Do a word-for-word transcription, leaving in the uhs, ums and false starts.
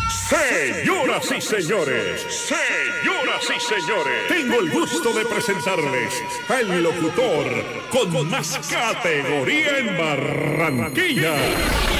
Señoras y señores, señoras y señores, tengo el gusto de presentarles al locutor con más categoría en Barranquilla,